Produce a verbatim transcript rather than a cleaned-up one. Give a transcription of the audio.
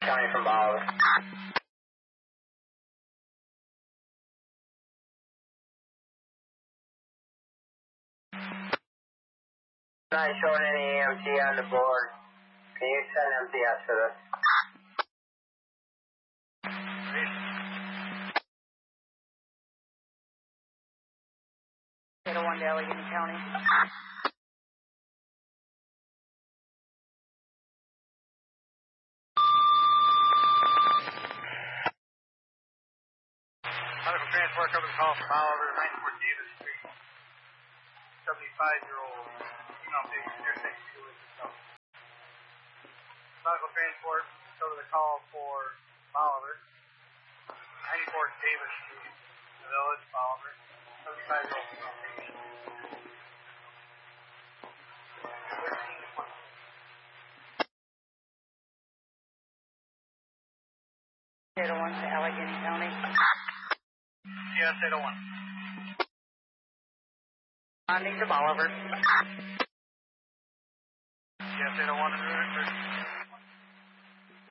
County from Bolivar. Not showing any E M T on the board. Can you send M T S for this? eight oh one to Allegheny County. Medical transport comes call from Bolivar, ninety-four Davis Street. seventy-five-year-old female patient here, sixty-two with herself. Medical transport, go to the call for Bolivar, ninety-four Davis Street, the village, Bolivar, seventy-five-year-old female patient. thirteen twenty. eight oh one to Allegheny County. Yes, eight oh one. Responding to Bolivar. Yes, eight oh one.